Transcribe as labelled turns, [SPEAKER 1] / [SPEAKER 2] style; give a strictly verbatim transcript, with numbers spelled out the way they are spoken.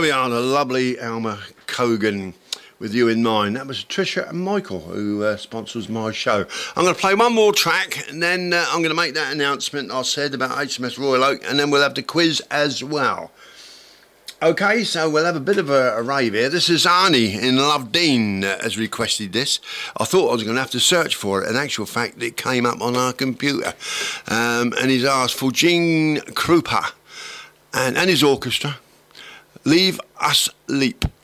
[SPEAKER 1] we are, the lovely Alma Cogan with you in mind. That was Tricia and Michael who uh, sponsors my show. I'm going to play one more track and then uh, I'm going to make that announcement I said about H M S Royal Oak, and then we'll have the quiz as well. Okay, so we'll have a bit of a, a rave here. This is Arnie in Lovedene uh, has requested this. I thought I was going to have to search for it. In actual fact, it came up on our computer. Um, and he's asked for Gene Krupa and, and his orchestra, Leave Us Leap.